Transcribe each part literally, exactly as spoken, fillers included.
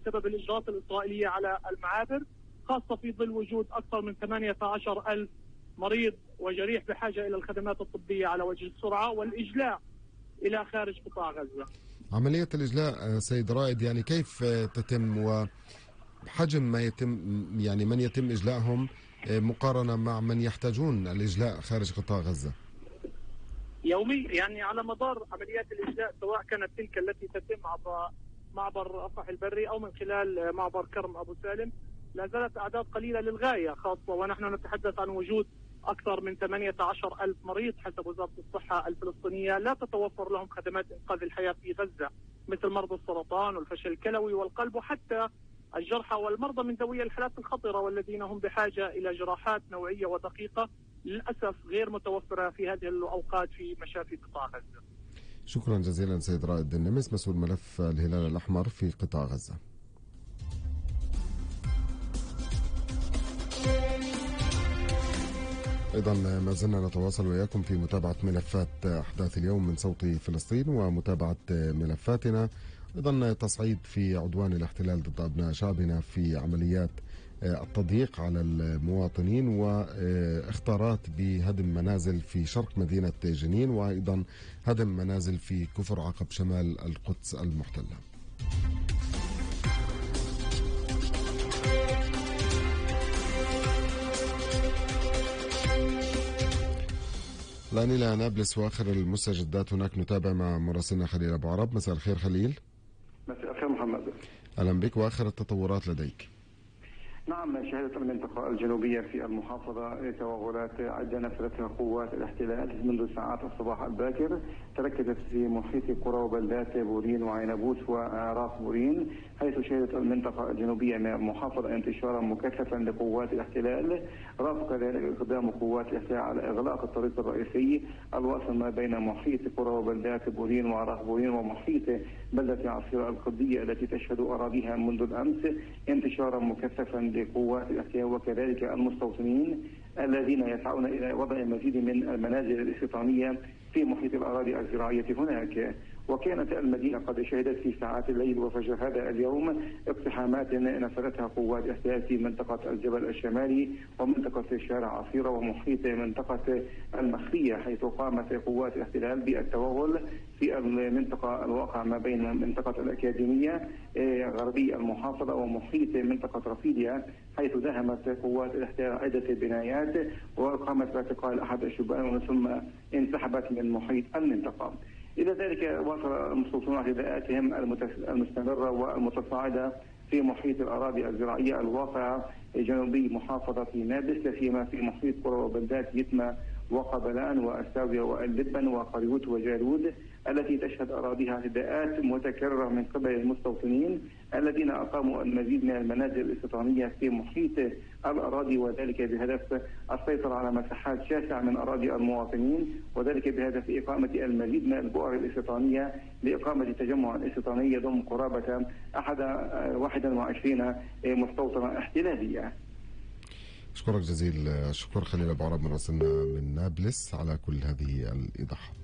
بسبب الإجراءات الإسرائيلية على المعابر، خاصة في ظل وجود أكثر من ثمانية عشر ألف مريض وجريح بحاجة إلى الخدمات الطبية على وجه السرعة والإجلاء إلى خارج قطاع غزة. عملية الإجلاء سيد رائد يعني كيف تتم، وحجم ما يتم، يعني من يتم إجلاءهم مقارنة مع من يحتاجون الإجلاء خارج قطاع غزة؟ يومي يعني على مدار عمليات الإجلاء، سواء كانت تلك التي تتم عبر معبر رفح البري أو من خلال معبر كرم أبو سالم، لا زالت أعداد قليلة للغاية، خاصة ونحن نتحدث عن وجود أكثر من ثمانية عشر ألف مريض حسب وزارة الصحة الفلسطينية لا تتوفر لهم خدمات إنقاذ الحياة في غزة، مثل مرضى السرطان والفشل الكلوي والقلب، وحتى الجرحى والمرضى من ذوي الحالات الخطرة والذين هم بحاجة إلى جراحات نوعية ودقيقة للأسف غير متوفرة في هذه الأوقات في مشافي قطاع غزة. شكرا جزيلا سيد رائد النمس، مسؤول ملف الهلال الأحمر في قطاع غزة. أيضا ما زلنا نتواصل وإياكم في متابعة ملفات أحداث اليوم من صوت فلسطين ومتابعة ملفاتنا، أيضا تصعيد في عدوان الاحتلال ضد أبناء شعبنا في عمليات التضييق على المواطنين، واختارات بهدم منازل في شرق مدينة جنين، وأيضا هدم منازل في كفر عقب شمال القدس المحتلة. الآن إلى نابلس وآخر المستجدات، هناك نتابع مع مراسلنا خليل أبو عرب. مساء الخير خليل. مساء الخير محمد. أهلا بك، وآخر التطورات لديك. نعم، شهدت المنطقة الجنوبية في المحافظة توغلات عدة نفذتها قوات الاحتلال منذ ساعات الصباح الباكر، تركزت في محيط قرى وبلدات بورين وعنبوس وراس بورين، حيث شهدت المنطقة الجنوبية من المحافظة انتشارا مكثفا لقوات الاحتلال، رافق ذلك اقدام قوات الاحتلال على اغلاق الطريق الرئيسي الواصل ما بين محيط قرى وبلدات بورين وراس بورين ومحيط بلدة عصير القضية التي تشهد اراضيها منذ الامس انتشارا مكثفا لقوات الاحتلال وكذلك المستوطنين الذين يسعون الى وضع مزيد من المنازل الاستيطانيه في محيط الاراضي الزراعيه هناك. وكانت المدينه قد شهدت في ساعات الليل وفجر هذا اليوم اقتحامات نفذتها قوات الاحتلال في منطقه الجبل الشمالي ومنطقه شارع عصيره ومحيط منطقه المخفيه، حيث قامت قوات الاحتلال بالتوغل في المنطقه الواقعه ما بين منطقه الاكاديميه غربي المحافظه ومحيط منطقه رفيديا، حيث دهمت قوات الاحتلال عده بنايات وقامت باعتقال احد الشبان ثم انسحبت من محيط المنطقه. إلى ذلك واصل المستوطنون اعتداءاتهم المستمرة والمتصاعدة في محيط الأراضي الزراعية الواقعة جنوبي محافظة نابلس، لا سيما في محيط قرى وبلدات يتمة وقبلان والساوية واللبن وقريوت وجالود، التي تشهد أراضيها اعتداءات متكررة من قبل المستوطنين الذين أقاموا المزيد من المنازل الاستيطانية في محيط الأراضي، وذلك بهدف السيطرة على مساحات شاسعة من أراضي المواطنين، وذلك بهدف إقامة المزيد من البؤر الاستيطانية لإقامة تجمع استيطاني يضم قرابة أحد واحد وعشرين مستوطنة احتلالية. أشكرك جزيل الشكر خليل أبو عرب مراسلنا من نابلس على كل هذه الإيضاحات.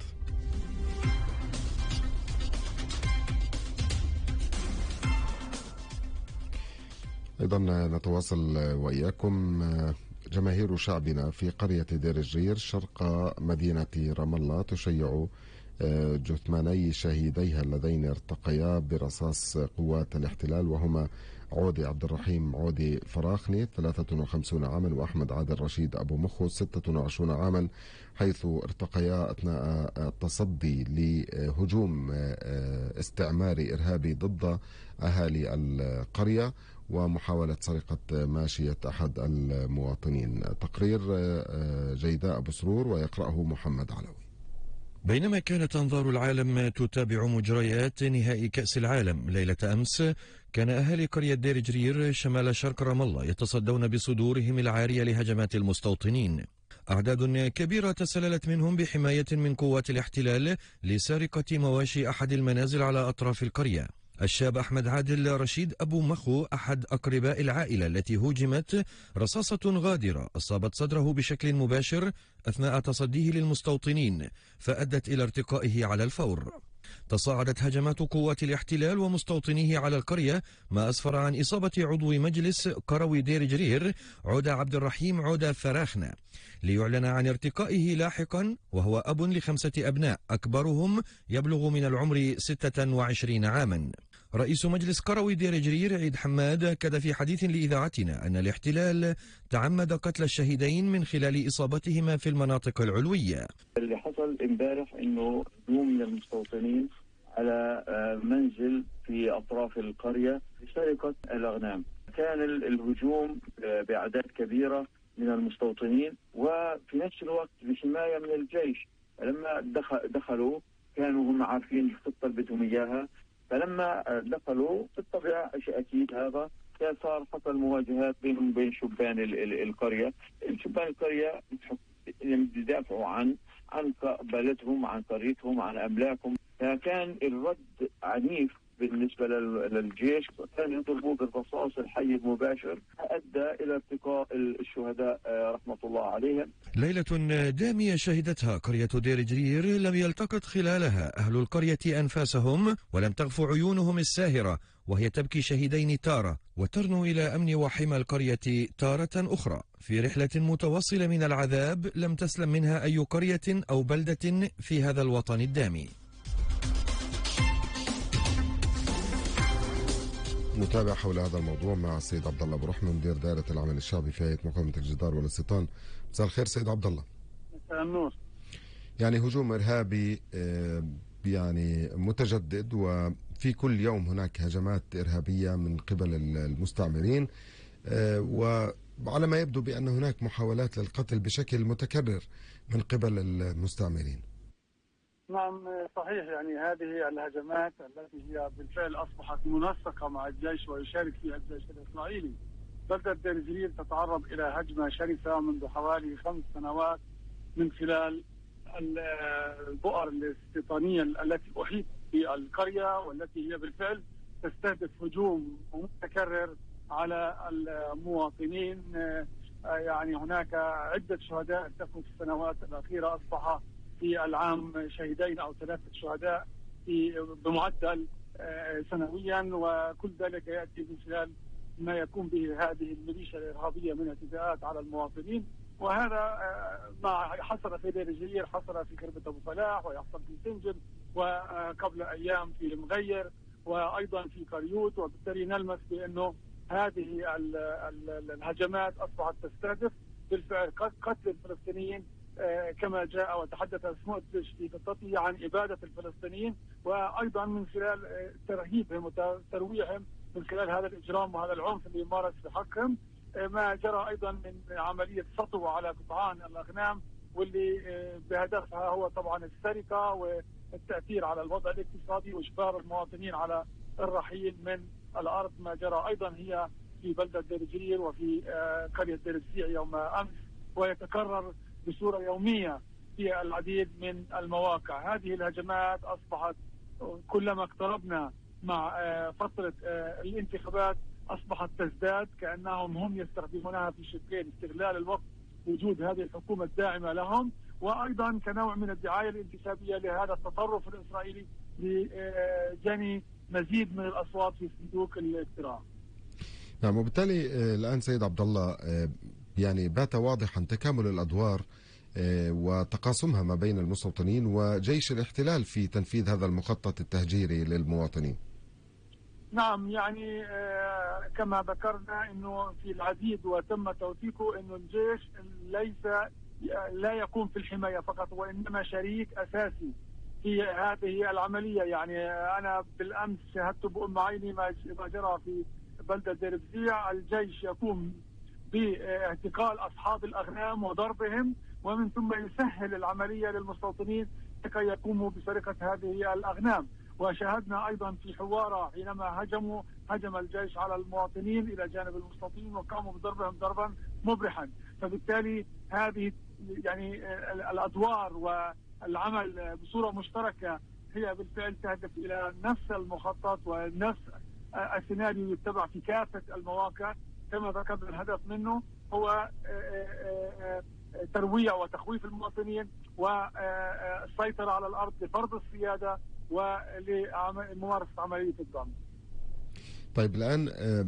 أيضا نتواصل وإياكم. جماهير شعبنا في قرية دير الجرير شرق مدينة رام الله تشيع جثماني شهيديها اللذين ارتقيا برصاص قوات الاحتلال، وهما عودي عبد الرحيم عودي فراخني ثلاثة وخمسين عاما وأحمد عادل رشيد أبو مخو ستة وعشرين عاما، حيث ارتقيا أثناء التصدي لهجوم استعماري إرهابي ضد أهالي القرية ومحاولة سرقة ماشية أحد المواطنين. تقرير جيداء أبو سرور ويقرأه محمد علوي. بينما كانت أنظار العالم تتابع مجريات نهائي كأس العالم ليلة أمس، كان أهالي قرية دير جرير شمال شرق رام الله يتصدون بصدورهم العارية لهجمات المستوطنين. أعداد كبيرة تسللت منهم بحماية من قوات الاحتلال لسرقة مواشي أحد المنازل على أطراف القرية. الشاب أحمد عادل رشيد أبو مخو أحد أقرباء العائلة التي هوجمت رصاصة غادرة أصابت صدره بشكل مباشر أثناء تصديه للمستوطنين فأدت إلى ارتقائه على الفور. تصاعدت هجمات قوات الاحتلال ومستوطنيه على القرية، ما أسفر عن إصابة عضو مجلس قروي دير جرير عودة عبد الرحيم عودة فراخنة، ليعلن عن ارتقائه لاحقا، وهو أب لخمسة أبناء أكبرهم يبلغ من العمر ستة وعشرين عاما. رئيس مجلس قروي دير جرير عيد حماد أكد في حديث لإذاعتنا أن الاحتلال تعمد قتل الشهيدين من خلال إصابتهما في المناطق العلوية. اللي حصل امبارح انه هجوم من المستوطنين على منزل في اطراف القرية لسرقة الاغنام. كان الهجوم باعداد كبيرة من المستوطنين وفي نفس الوقت بحماية من الجيش. لما دخلوا كانوا هم عارفين الخطة اللي بدهم اياها، فلما دخلوا في الطبيعة شيء اكيد هذا صار حصل مواجهات بينهم وبين شبان القرية. شبان القرية يدافعوا عن عن بلدهم، عن قريتهم، عن املاكهم. فكان الرد عنيف بالنسبه للجيش، كان يضربوا بالرصاص الحي المباشر، ادى الى ارتقاء الشهداء رحمه الله عليهم. ليله داميه شهدتها قريه دير جرير لم يلتقط خلالها اهل القريه انفاسهم ولم تغف عيونهم الساهره وهي تبكي شهيدين تارة وترنو إلى أمن وحمى القرية تارة أخرى، في رحلة متواصلة من العذاب لم تسلم منها أي قرية أو بلدة في هذا الوطن الدامي. نتابع حول هذا الموضوع مع السيد عبد الله أبو رحمة مدير دائرة العمل الشعبي في هيئة مقاومة الجدار والاستيطان. مساء الخير سيد عبد الله. مساء النور. يعني هجوم إرهابي يعني متجدد، وفي كل يوم هناك هجمات إرهابية من قبل المستعمرين، وعلى ما يبدو بأن هناك محاولات للقتل بشكل متكرر من قبل المستعمرين. نعم صحيح، يعني هذه الهجمات التي هي بالفعل أصبحت منسقة مع الجيش ويشارك فيها الجيش الإسرائيلي. بلدة دير جرير تتعرض إلى هجمة شرسة منذ حوالي خمس سنوات من خلال البؤر الاستيطانية التي أحيط بالقرية، والتي هي بالفعل تستهدف هجوم متكرر على المواطنين. يعني هناك عدة شهداء ارتكبوا في السنوات الأخيرة، أصبح في العام شهيدين أو ثلاثة شهداء في بمعدل سنويا، وكل ذلك يأتي من خلال ما يقوم به هذه الميليشيا الإرهابية من اعتداءات على المواطنين. وهذا ما حصل في دير جرير حصل في خربة أبو فلاح، ويحصل في سنجل، وقبل أيام في المغير، وأيضا في قريوت. وبالتالي نلمس بأنه هذه الهجمات أصبحت تستهدف بالفعل قتل الفلسطينيين، كما جاء وتحدث سموتريتش في خطته عن إبادة الفلسطينيين، وأيضا من خلال ترهيبهم وترويعهم من خلال هذا الإجرام وهذا العنف اللي يمارس في حقهم. ما جرى أيضا من عملية سطو على قطعان الأغنام، واللي بهدفها هو طبعا السرقة والتأثير على الوضع الاقتصادي وإجبار المواطنين على الرحيل من الأرض. ما جرى أيضا هي في بلدة دير جرير وفي قرية دير الزيع يوم أمس، ويتكرر بصورة يومية في العديد من المواقع. هذه الهجمات أصبحت كلما اقتربنا مع فترة الانتخابات أصبحت تزداد، كأنهم هم يستخدمونها في شقين: استغلال الوقت، وجود هذه الحكومة الداعمة لهم، وأيضا كنوع من الدعاية الانتخابية لهذا التطرف الإسرائيلي لجني مزيد من الأصوات في صندوق الاقتراع. نعم، وبالتالي الآن سيد عبد الله يعني بات واضحا تكامل الأدوار وتقاسمها ما بين المستوطنين وجيش الاحتلال في تنفيذ هذا المخطط التهجيري للمواطنين. نعم، يعني كما ذكرنا انه في العديد وتم توثيقه انه الجيش ليس لا يقوم في الحماية فقط، وانما شريك اساسي في هذه العملية. يعني انا بالامس شاهدت بأم عيني ما جرى في بلدة دير الزيع. الجيش يقوم باعتقال اصحاب الاغنام وضربهم، ومن ثم يسهل العملية للمستوطنين لكي يقوموا بسرقة هذه الاغنام. وشاهدنا أيضا في حوارة حينما هجموا هجم الجيش على المواطنين إلى جانب المستوطنين وقاموا بضربهم ضربا مبرحا. فبالتالي هذه يعني الأدوار والعمل بصورة مشتركة هي بالفعل تهدف إلى نفس المخطط ونفس السيناريو يتبع في كافة المواقع. كما ذكرنا الهدف منه هو ترويع وتخويف المواطنين والسيطرة على الأرض لفرض السيادة ولممارسة عملية الضم. طيب الآن